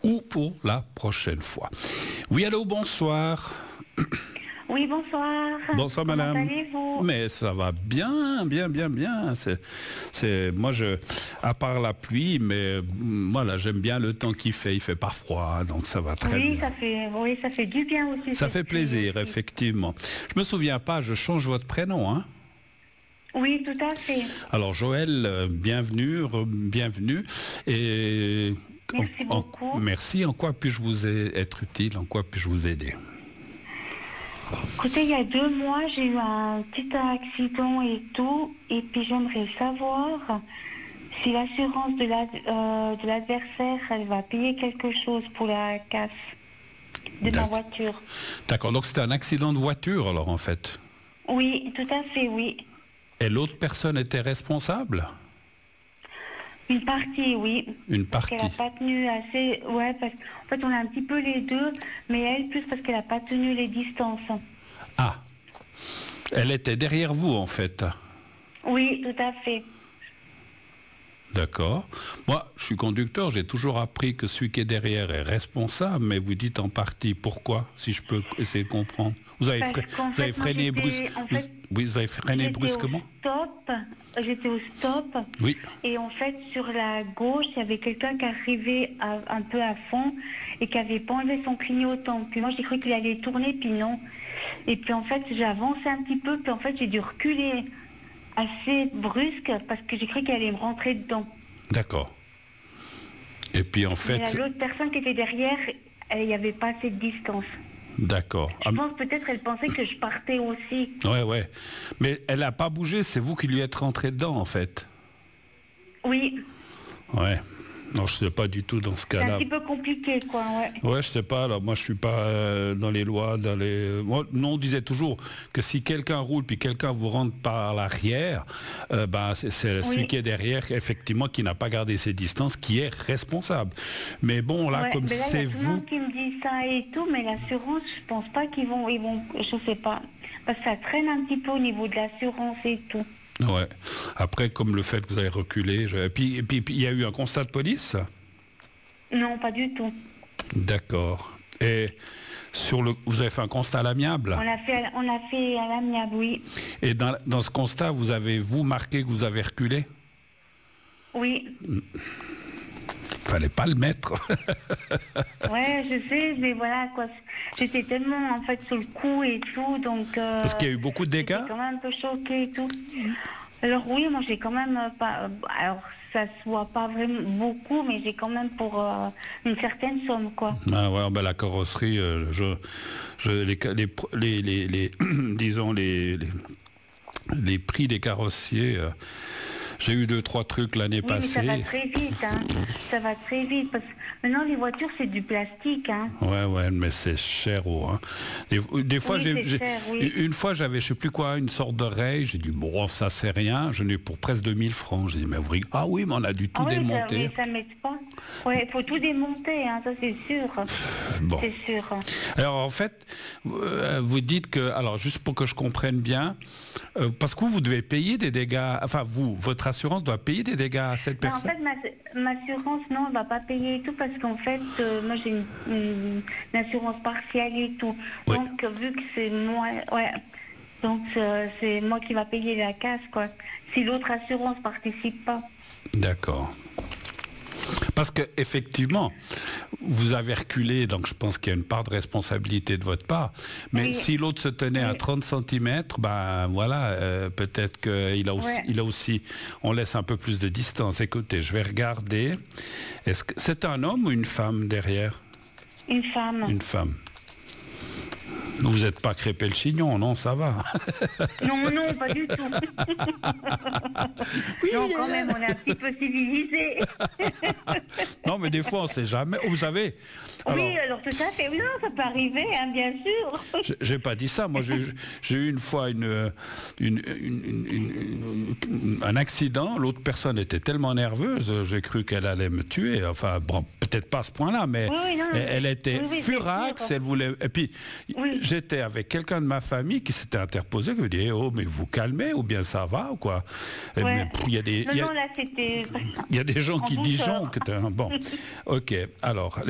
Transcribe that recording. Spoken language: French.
ou pour la prochaine fois. Oui, allô, bonsoir. Oui, bonsoir. Bonsoir, Comment madame. allez-vous? Mais ça va bien. Moi, à part la pluie, mais voilà, j'aime bien le temps qu'il fait. Il fait pas froid, donc ça va très bien. Ça fait du bien aussi. Ça fait plaisir, effectivement. Je me souviens pas, je change votre prénom, hein? Oui, tout à fait. Alors, Joël, bienvenue. Et Merci beaucoup. merci. En quoi puis-je vous être utile? En quoi puis-je vous aider? Écoutez, il y a 2 mois, j'ai eu un petit accident et tout, et puis j'aimerais savoir si l'assurance de l'adversaire, elle va payer quelque chose pour la casse de ma voiture. D'accord, donc c'était un accident de voiture alors en fait? Oui, tout à fait, oui. Et l'autre personne était responsable? Une partie, oui. Une parce partie. qu'elle n'a pas tenu assez... Ouais, parce qu'en fait, on a un petit peu les deux, mais elle, plus parce qu'elle n'a pas tenu les distances. Ah. Elle était derrière vous, en fait? Oui, tout à fait. D'accord. Moi, je suis conducteur, j'ai toujours appris que celui qui est derrière est responsable, mais vous dites en partie. Pourquoi? Si je peux essayer de comprendre. Vous avez freiné brusquement? J'étais au stop. Oui. Et en fait, sur la gauche, il y avait quelqu'un qui arrivait un peu à fond et qui avait pas enlevé son clignotant. Puis moi, j'ai cru qu'il allait tourner, puis non. Et puis en fait, j'ai avancé un petit peu, puis en fait, j'ai dû reculer assez brusque parce que j'ai cru qu'elle allait me rentrer dedans. D'accord. Et puis en fait... Mais l'autre personne qui était derrière, il n'y avait pas assez de distance. D'accord. Je pense peut-être qu'elle pensait que je partais aussi. Ouais. Mais elle n'a pas bougé, c'est vous qui lui êtes rentré dedans, en fait. Oui. Ouais. Non, je ne sais pas du tout dans ce cas-là. C'est un petit peu compliqué, quoi, ouais. Ouais, je sais pas. Alors, moi, je suis pas dans les lois, Moi, nous, on disait toujours que si quelqu'un roule puis quelqu'un vous rentre par l'arrière, c'est celui qui est derrière, effectivement, qui n'a pas gardé ses distances, qui est responsable. Mais bon, là, comme c'est vous... Il y a tout le monde qui me dit ça et tout, mais l'assurance, je pense pas qu'ils vont, je sais pas. Parce que ça traîne un petit peu au niveau de l'assurance et tout. Ouais. Après, comme le fait que vous avez reculé, puis il y a eu un constat de police? Non, pas du tout. D'accord. Et vous avez fait un constat à l'amiable? On a fait à l'amiable, oui. Et dans ce constat, vous marqué que vous avez reculé? Oui. Fallait pas le mettre. Ouais, je sais, mais voilà quoi. J'étais tellement en fait sur le coup et tout, donc. Parce qu'il y a eu beaucoup de dégâts. J'étais quand même un peu choquée et tout. Alors oui, moi j'ai quand même pas. Alors ça se voit pas vraiment beaucoup, mais j'ai quand même pour une certaine somme quoi. Ah ouais, la carrosserie, disons les prix des carrossiers. J'ai eu 2-3 trucs l'année passée. Mais ça va très vite, hein. Ça va très vite, parce que maintenant les voitures c'est du plastique, hein. Ouais, mais c'est cher, hein. Des fois, une fois j'avais, je sais plus quoi, une sorte d'oreille, j'ai dit, bon, ça c'est rien, je n'ai pour presque 2000 francs. J'ai dit, mais ah oui, mais on a dû tout démonter. Ça m'aide pas. Ouais, il faut tout démonter, hein, ça c'est sûr. Bon. C'est sûr. Alors en fait, vous dites que, alors juste pour que je comprenne bien, parce que vous devez payer des dégâts, enfin votre assurance doit payer des dégâts à cette personne? En fait, ma assurance, non, elle va pas payer et tout, parce qu'en fait, moi j'ai une assurance partielle et tout. Oui. Donc, vu que c'est moi, donc c'est moi qui va payer la casse, quoi. Si l'autre assurance participe pas. D'accord. Parce que effectivement, vous avez reculé, donc je pense qu'il y a une part de responsabilité de votre part. Mais si l'autre se tenait à 30 cm, peut-être qu'il a aussi, on laisse un peu plus de distance. Écoutez, je vais regarder. Est-ce que c'est un homme ou une femme derrière? Une femme. Une femme. Vous n'êtes pas crépé le chignon, non, ça va. Non, pas du tout. Oui, non, quand même, on est un petit peu civilisé. Non, mais des fois, on ne sait jamais. Vous savez... Alors tout à fait. Non, ça peut arriver, hein, bien sûr. J'ai pas dit ça. Moi, j'ai eu une fois un accident. L'autre personne était tellement nerveuse, j'ai cru qu'elle allait me tuer. Enfin, bon, peut-être pas à ce point-là, mais elle était furax. Elle voulait... Et puis... J'étais avec quelqu'un de ma famille qui s'était interposé, qui me dit, oh, mais vous calmez, ou bien ça va, ou quoi? Ouais. Il y a des, non, là, c'était... Il y a des gens qui disjonctent. Bon, ok, alors...